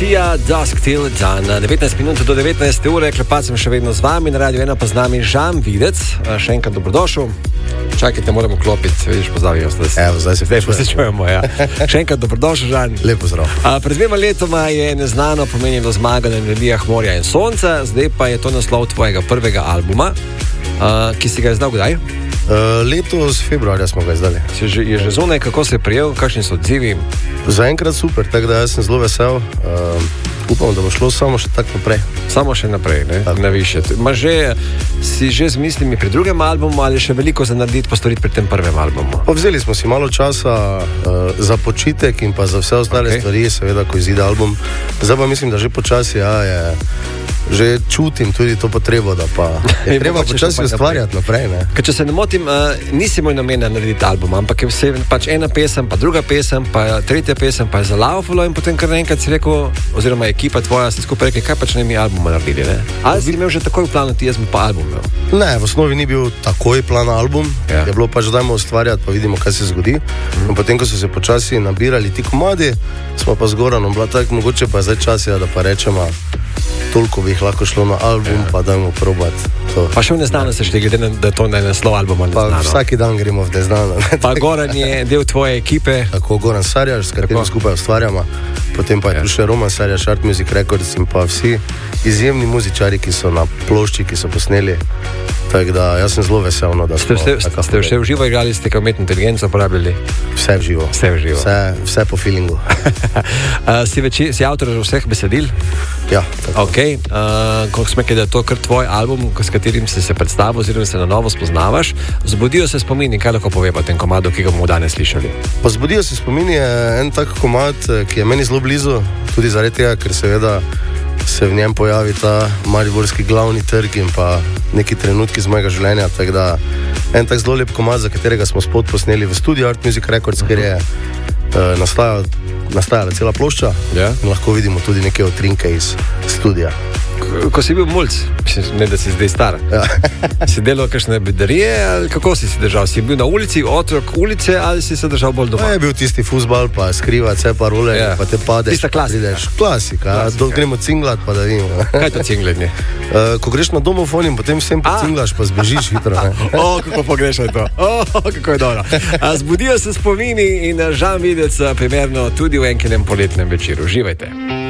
Sia, Dusk Till Dawn. 19 minut do 19 ure, klepat sem še vedno z vami, na Radio 1 pa z nami Žan Videc. Še enkrat dobrodošel. Čakajte, moramo klopiti, vidiš, pozdravijo se. Evo, zdaj se čujemo, ja. Še enkrat dobrodošel, Žan. Lep pozdrav. Pred 2 letoma je Neznano pomenilo zmago na Melodijah morja in sonca, zdaj pa je to naslov tvojega prvega albuma, ki si ga izdal kdaj? Letos februarja smo ga izdali. Je že zunaj, kako se je prijel, kakšni so odzivi? Zaenkrat super, tako da jaz sem zelo vesel. Upam, da bo šlo samo še tako naprej. Samo še naprej, ne? Na više. Si že z mislimi pri drugem albumu ali še veliko za narediti, postoriti pri tem prvem albumu? Vzeli smo si malo časa za počitek in pa za vse ostale stvari, seveda, ko izide album. Zdaj pa mislim, da že počasi že čutim tudi to potrebo, da pa je treba počasi ustvarjati naprej. Če se ne motim, nisi moj namen narediti album, ampak je vse pač ena pesem, pa druga pesem, pa tretja pesem, pa je zalaufalo in potem kar naenkrat si rekel, oziroma ekipa tvoja si skupaj rekli, kaj pač ne mi albuma naredili, ne? Ali si imel že takoj v planu, ti jaz pa album imel? Ne, v osnovi ni bil takoj plan album, je bilo pač dajmo ustvarjati, pa vidimo, kaj se zgodi. In potem, ko so se počasi nabirali ti komadi, smo pa z Goranom bila tako, mogoče pa je zdaj čas, da pa rečemo, toliko bi jih lahko šlo na album, pa dajmo probati. Pa še v Neznano se štiri, da to ne naslov albuma Neznano. Pa vsaki dan gremo v Neznano. Pa Goran je del tvoje ekipe. Tako, Goran Sarjaš, s katerim skupaj ustvarjamo. Potem pa je tu še Roman Sarjaš, Art Music Records in pa vsi izjemni muzičari, ki so na plošči, ki so posneli. Tako da jaz sem zelo vesel, da smo Ste vse v živo igrali, ste kao umetno inteligenco uporabljali? Vse v živo. Vse po feelingu. Si avtor vseh besedil? Ja. Ok. Koliko smo rekli, da je to kar tvoj album, s katerim si se predstavil oziroma se na novo spoznavaš. Zbudijo se spomini, kaj lahko pove po tem komadu, ki ga bomo danes slišali? Pa Zbudijo se spomini je en tak komad, ki je meni zelo blizu, tudi zaradi tega, ker seveda se v njem pojavi ta mariborski glavni trg in pa neki trenutki z mojega življenja, tako da en tak zelo lep komad, za katerega smo spot posneli v studiu Art Music Records, ker je nastajala cela plošča in lahko vidimo tudi neke utrinke iz studija. Ko si bil mulc, ne da si zdaj star, si delal kakšne bedarije ali kako si držal? Si bil na ulici, otrok ulice ali si se držal bolj doma? Je bil tisti fuzbal, pa skriva, vse parole, pa te padeš. Tista klasika. Klasika, gremo cinglat, pa da vidimo. Kaj je to cinglenje? Ko greš na domofon in potem vsem pocinglaš, pa zbežiš hitro. Kako pogrešaj to. Kako je dobro. Zbudijo se spomini in Žan Videc primerno tudi v enkenem poletnem večeru. Uživajte.